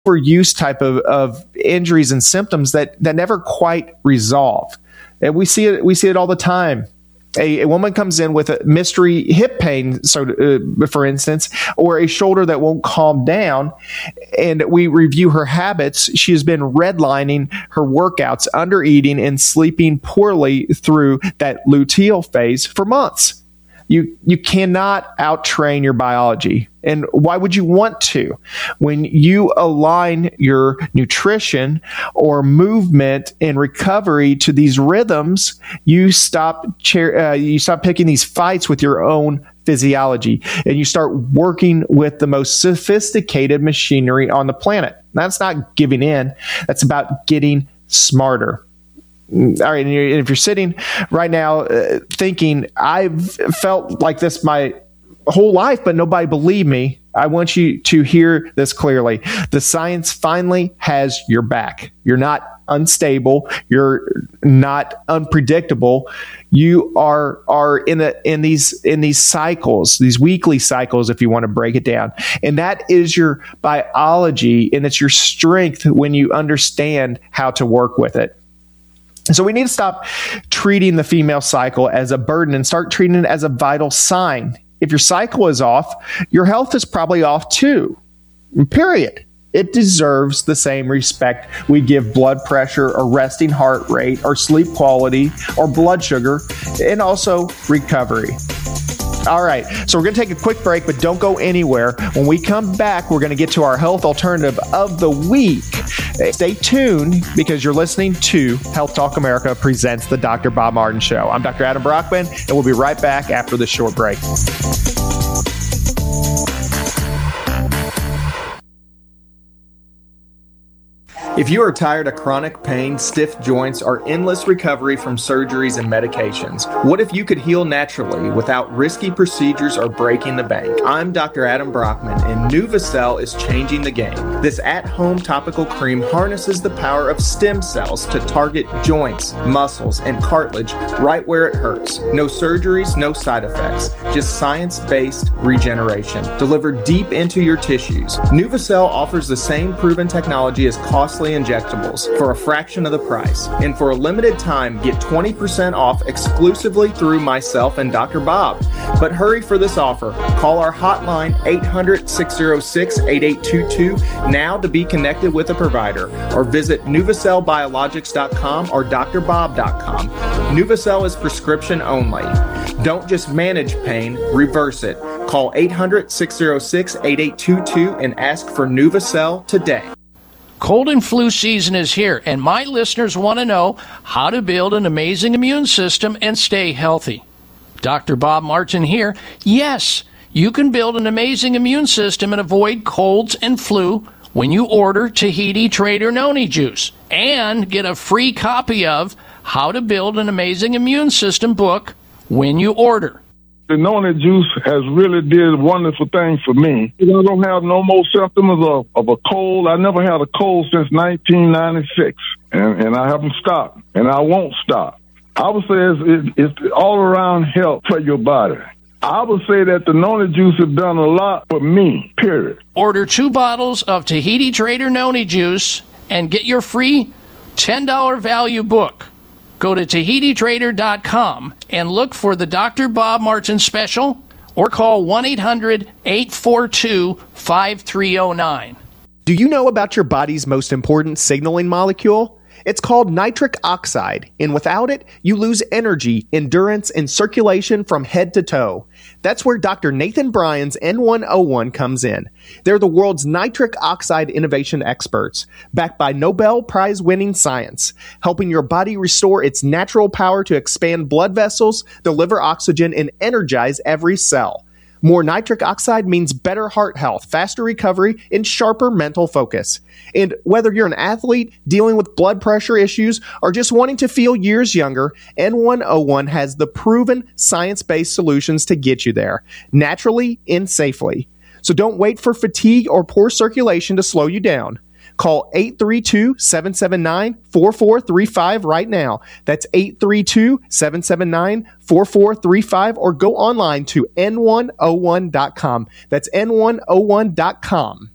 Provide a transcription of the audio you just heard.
overuse type of injuries and symptoms that never quite resolve. And we see it all the time. A woman comes in with a mystery hip pain, for instance, or a shoulder that won't calm down, and we review her habits. She has been redlining her workouts, under eating, and sleeping poorly through that luteal phase for months. You cannot out-train your biology. And why would you want to? When you align your nutrition or movement and recovery to these rhythms, you stop picking these fights with your own physiology, and you start working with the most sophisticated machinery on the planet. That's not giving in. That's about getting smarter. All right, and if you're sitting right now thinking, I've felt like this my whole life, but nobody believed me, I want you to hear this clearly. The science finally has your back. You're not unstable. You're not unpredictable. You are in these cycles, these weekly cycles, if you want to break it down. And that is your biology, and it's your strength when you understand how to work with it. So we need to stop treating the female cycle as a burden and start treating it as a vital sign. If your cycle is off, your health is probably off too. Period. It deserves the same respect we give blood pressure or resting heart rate or sleep quality or blood sugar, and also recovery. All right, so we're going to take a quick break, but don't go anywhere. When we come back, we're going to get to our health alternative of the week. Stay tuned, because you're listening to Health Talk America presents the Dr. Bob Martin Show. I'm Dr. Adam Brockman, and we'll be right back after this short break. If you are tired of chronic pain, stiff joints, or endless recovery from surgeries and medications, what if you could heal naturally without risky procedures or breaking the bank? I'm Dr. Adam Brockman, and NuvaCell is changing the game. This at-home topical cream harnesses the power of stem cells to target joints, muscles, and cartilage right where it hurts. No surgeries, no side effects, just science-based regeneration delivered deep into your tissues. NuvaCell offers the same proven technology as costly injectables for a fraction of the price. And for a limited time, get 20% off exclusively through myself and Dr. Bob. But hurry for this offer. Call our hotline 800-606-8822 now to be connected with a provider, or visit NuvaCellBiologics.com or drbob.com. NuvaCell is prescription only. Don't just manage pain, reverse it. Call 800-606-8822 and ask for NuvaCell today. Cold and flu season is here, and my listeners want to know how to build an amazing immune system and stay healthy. Dr. Bob Martin here. Yes, you can build an amazing immune system and avoid colds and flu when you order Tahiti Trader Noni Juice and get a free copy of How to Build an Amazing Immune System book when you order. The Noni juice has really did wonderful things for me. I don't have no more symptoms of a cold. I never had a cold since 1996, and I haven't stopped, and I won't stop. I would say it's all-around help for your body. I would say that the Noni juice has done a lot for me, period. Order 2 bottles of Tahiti Trader Noni Juice and get your free $10 value book. Go to TahitiTrader.com and look for the Dr. Bob Martin special, or call 1-800-842-5309. Do you know about your body's most important signaling molecule? It's called nitric oxide, and without it, you lose energy, endurance, and circulation from head to toe. That's where Dr. Nathan Bryan's N101 comes in. They're the world's nitric oxide innovation experts, backed by Nobel Prize-winning science, helping your body restore its natural power to expand blood vessels, deliver oxygen, and energize every cell. More nitric oxide means better heart health, faster recovery, and sharper mental focus. And whether you're an athlete dealing with blood pressure issues or just wanting to feel years younger, N101 has the proven science-based solutions to get you there, naturally and safely. So don't wait for fatigue or poor circulation to slow you down. Call 832-779-4435 right now. That's 832-779-4435, or go online to n101.com. That's n101.com.